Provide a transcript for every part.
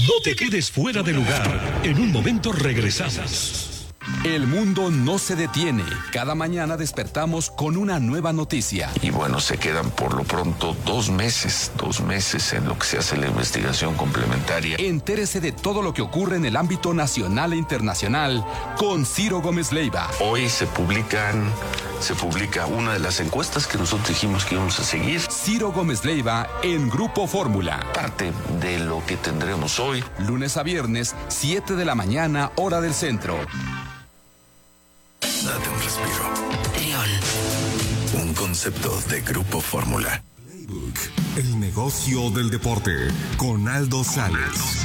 No te quedes fuera de lugar. En un momento regresamos. El mundo no se detiene. Cada mañana despertamos con una nueva noticia. Y bueno, se quedan por lo pronto 2 meses en lo que se hace la investigación complementaria. Entérese de todo lo que ocurre en el ámbito nacional e internacional con Ciro Gómez Leiva. Hoy se publica una de las encuestas que nosotros dijimos que íbamos a seguir. Ciro Gómez Leiva en Grupo Fórmula. Parte de lo que tendremos hoy. Lunes a viernes, 7 de la mañana, hora del centro. Date un respiro. Un concepto de Grupo Fórmula. Playbook, el negocio del deporte, con Aldo Sales.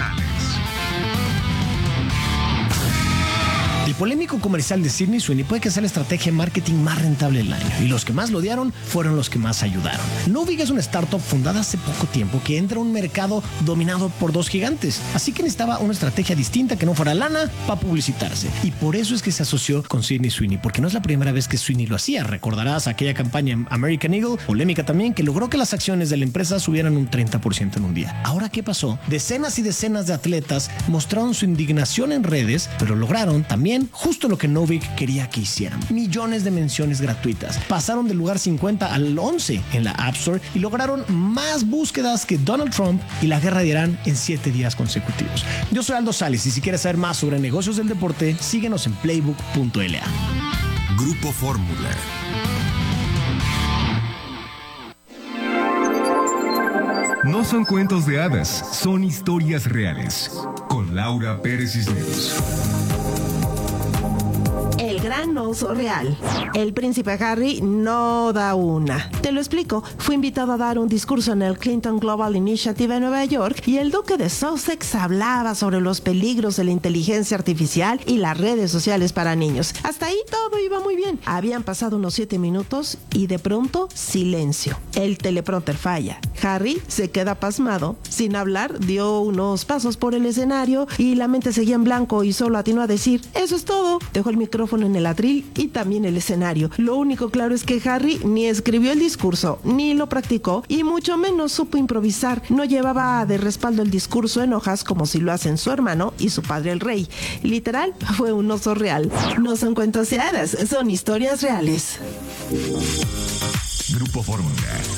El polémico comercial de Sydney Sweeney puede que sea la estrategia de marketing más rentable del año, y los que más lo odiaron fueron los que más ayudaron. Novig es una startup fundada hace poco tiempo que entra a un mercado dominado por 2 gigantes, así que necesitaba una estrategia distinta que no fuera lana para publicitarse, y por eso es que se asoció con Sydney Sweeney, porque no es la primera vez que Sweeney lo hacía. Recordarás aquella campaña en American Eagle, polémica también, que logró que las acciones de la empresa subieran un 30% en un día. Ahora, ¿qué pasó? Decenas y decenas de atletas mostraron su indignación en redes, pero lograron también justo lo que Novig quería que hicieran: millones de menciones gratuitas. Pasaron del lugar 50 al 11 en la App Store y lograron más búsquedas que Donald Trump y la guerra de Irán en 7 días consecutivos. Yo soy Aldo Sales, y si quieres saber más sobre negocios del deporte, síguenos en playbook.la. Grupo Fórmula. No son cuentos de hadas, son historias reales. Con Laura Pérez Cisneros. El gran oso real. El príncipe Harry no da una. Te lo explico. Fue invitado a dar un discurso en el Clinton Global Initiative en Nueva York, y el duque de Sussex hablaba sobre los peligros de la inteligencia artificial y las redes sociales para niños. Hasta ahí todo iba muy bien. Habían pasado unos 7 minutos y de pronto silencio. El teleprompter falla. Harry se queda pasmado. Sin hablar, dio unos pasos por el escenario y la mente seguía en blanco y solo atinó a decir: eso es todo. Dejó el micrófono en el atril y también el escenario. Lo único claro es que Harry ni escribió el discurso, ni lo practicó, y mucho menos supo improvisar. No llevaba de respaldo el discurso en hojas como si lo hacen su hermano y su padre el rey. Literal, fue un oso real. No son cuentos de hadas, son historias reales. Grupo Fórmula.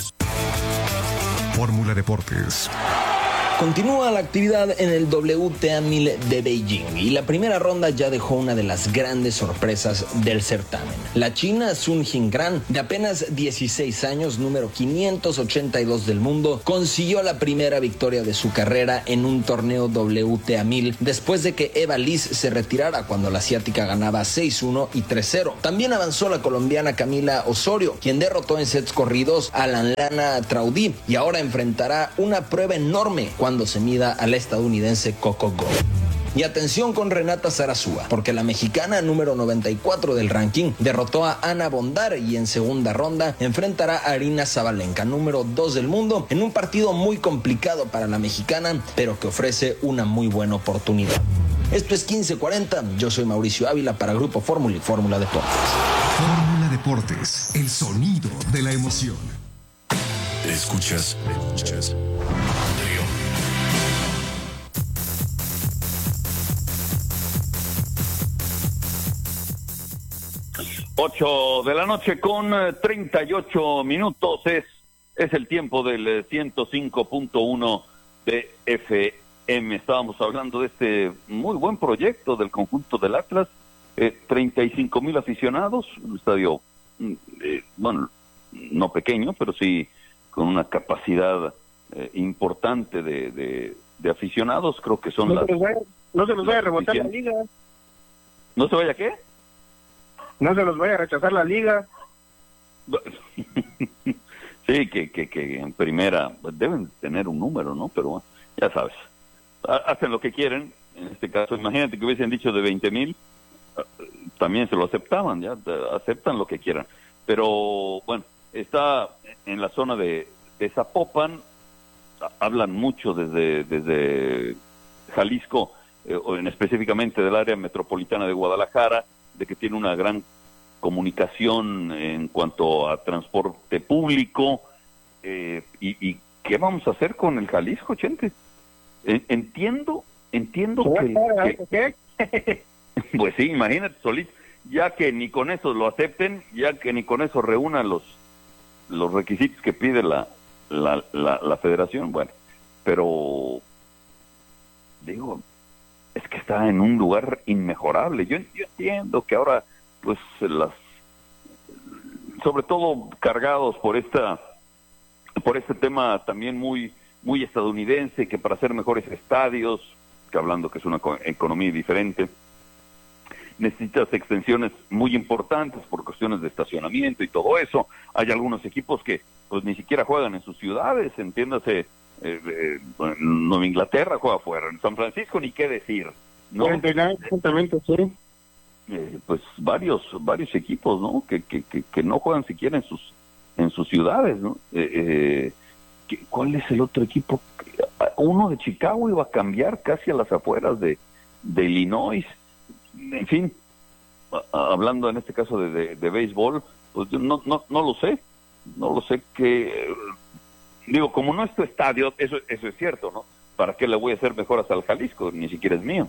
Fórmula Deportes. Continúa la actividad en el WTA 1000 de Beijing, y la primera ronda ya dejó una de las grandes sorpresas del certamen. La china Sun Jingran, de apenas 16 años, número 582 del mundo, consiguió la primera victoria de su carrera en un torneo WTA 1000 después de que Eva Liz se retirara cuando la asiática ganaba 6-1 y 3-0. También avanzó la colombiana Camila Osorio, quien derrotó en sets corridos a Lana Traudí, y ahora enfrentará una prueba enorme cuando se mida a la estadounidense Coco Gauff. Y atención con Renata Zarazúa, porque la mexicana número 94 del ranking derrotó a Ana Bondar, y en segunda ronda enfrentará a Arina Zabalenka, número 2 del mundo, en un partido muy complicado para la mexicana, pero que ofrece una muy buena oportunidad. Esto es 1540, yo soy Mauricio Ávila para Grupo Fórmula y Fórmula Deportes. Fórmula Deportes, el sonido de la emoción. Escuchas. 8 de la noche con 38 minutos es el tiempo del 105.1 de FM. Estábamos hablando de este muy buen proyecto del conjunto del Atlas, 35,000 aficionados, un estadio, bueno, no pequeño, pero sí con una capacidad importante de aficionados. Creo que son no se los vaya a rebotar la liga. ¿No se vaya qué? No se los vaya a rechazar la liga. Sí, que en primera deben tener un número, ¿no? Pero bueno, ya sabes, hacen lo que quieren. En este caso, imagínate que hubiesen dicho de 20,000, también se lo aceptaban, ya aceptan lo que quieran. Pero bueno, está en la zona de Zapopan, hablan mucho desde Jalisco, específicamente del área metropolitana de Guadalajara, de que tiene una gran comunicación en cuanto a transporte público, y ¿qué vamos a hacer con el Jalisco, Chente? Entiendo entiendo que pues sí, imagínate, Solís, ya que ni con eso lo acepten, ya que ni con eso reúnan los requisitos que pide la federación, bueno, pero digo, es que está en un lugar inmejorable. Yo entiendo que ahora, pues, sobre todo cargados por este tema también muy estadounidense, que para hacer mejores estadios, que hablando que es una economía diferente, necesitas extensiones muy importantes por cuestiones de estacionamiento y todo eso. Hay algunos equipos que pues ni siquiera juegan en sus ciudades, entiéndase, Nueva Inglaterra juega fuera, en San Francisco ni qué decir, ¿no? Exactamente, sí. Pues varios equipos, ¿no? Que no juegan siquiera en sus ciudades, ¿no? ¿Cuál es el otro equipo? Uno de Chicago iba a cambiar casi a las afueras de Illinois. En fin, hablando en este caso de béisbol, pues no lo sé, que digo, como no es tu estadio, eso es cierto, ¿no? ¿Para qué le voy a hacer mejoras al Jalisco? Ni siquiera es mío.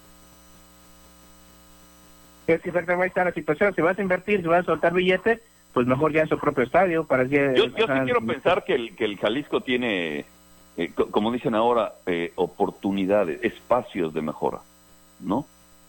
Es que exactamente está la situación. Si vas a invertir, si vas a soltar billetes, pues mejor ya en su propio estadio. Yo sí quiero pensar que el Jalisco tiene, como dicen ahora, oportunidades, espacios de mejora, ¿no?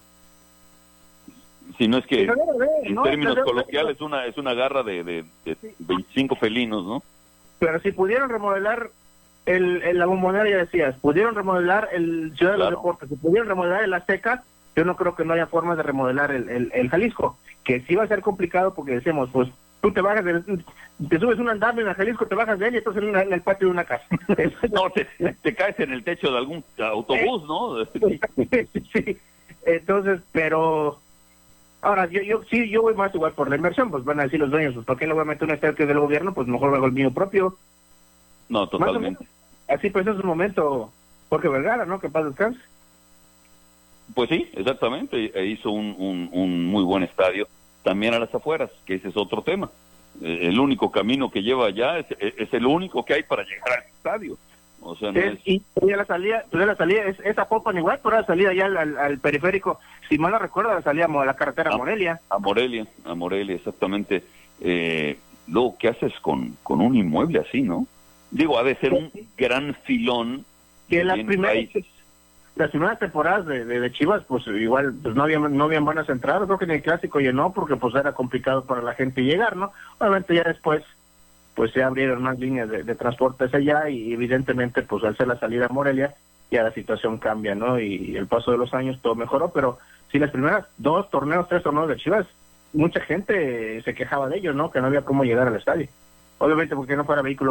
Si no es que en términos coloquiales es una garra de 25 felinos, ¿no? Pero si pudieron remodelar la Bombonera, ya decías, pudieron remodelar el Ciudad de los Deportes, si pudieron remodelar el Azteca, yo no creo que no haya formas de remodelar el Jalisco, que sí va a ser complicado porque decimos, pues tú te bajas, te subes un andamio en el Jalisco, te bajas de él y estás en el patio de una casa. No, te caes en el techo de algún autobús, ¿no? Sí, entonces, pero ahora yo voy más igual por la inversión, pues van a decir los dueños, pues ¿por qué le voy a meter un estadio que es del gobierno? Pues mejor hago el mío propio. No, totalmente. Así pues es un momento Jorge Vergara, ¿no? Que paz descanse. Pues sí, exactamente, hizo un muy buen estadio, también a las afueras, que ese es otro tema. El único camino que lleva allá es el único que hay para llegar al estadio. O sea, no y la salida es a Popan igual, pero la salida ya al periférico, si mal no recuerdo, la salida a la carretera Morelia. A Morelia, exactamente. Luego, ¿qué haces con un inmueble así, no? Digo, ha de ser un gran filón. Que las primeras temporadas de Chivas, pues igual pues no habían buenas entradas, creo que en el Clásico llenó porque pues era complicado para la gente llegar, ¿no? Obviamente ya después pues se abrieron más líneas de transporte hacia allá y evidentemente pues al ser la salida a Morelia ya la situación cambia, ¿no? Y el paso de los años todo mejoró, pero si las primeras 3 torneos de Chivas, mucha gente se quejaba de ellos, ¿no? Que no había cómo llegar al estadio. Obviamente porque no fuera vehículo